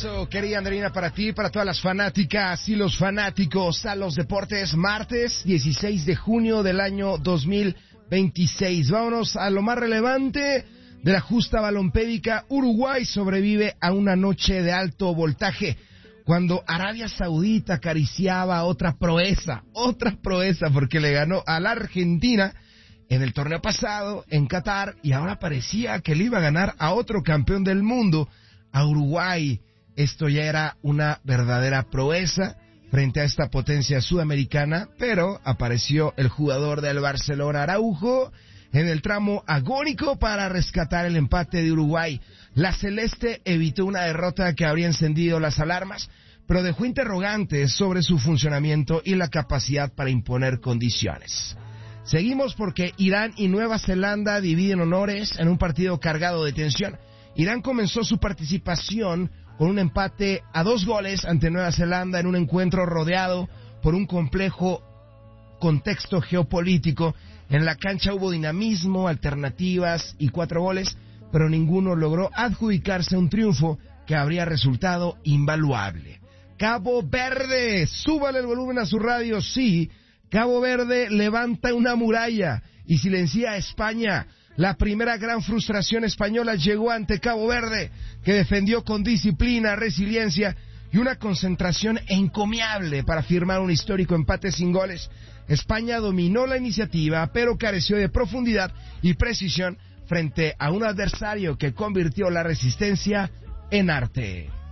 abrazo, querida Andreina, para ti, para todas las fanáticas y los fanáticos a los deportes. Martes 16 de junio del año 2026. Vámonos a lo más relevante de la justa balompédica. Uruguay sobrevive a una noche de alto voltaje cuando Arabia Saudita acariciaba otra proeza, porque le ganó a la Argentina en el torneo pasado en Qatar, y ahora parecía que le iba a ganar a otro campeón del mundo, a Uruguay. Esto ya era una verdadera proeza frente a esta potencia sudamericana, pero apareció el jugador del Barcelona, Araujo, en el tramo agónico para rescatar el empate de Uruguay. La celeste evitó una derrota que habría encendido las alarmas, pero dejó interrogantes sobre su funcionamiento y la capacidad para imponer condiciones. Seguimos porque Irán y Nueva Zelanda dividen honores en un partido cargado de tensión. Irán comenzó su participación con un empate a 2 goles ante Nueva Zelanda en un encuentro rodeado por un complejo contexto geopolítico. En la cancha hubo dinamismo, alternativas y 4 goles, pero ninguno logró adjudicarse un triunfo que habría resultado invaluable. Cabo Verde, súbale el volumen a su radio, sí. Cabo Verde levanta una muralla y silencia a España. La primera gran frustración española llegó ante Cabo Verde, que defendió con disciplina, resiliencia y una concentración encomiable para firmar un histórico empate sin goles. España dominó la iniciativa, pero careció de profundidad y precisión frente a un adversario que convirtió la resistencia en arte.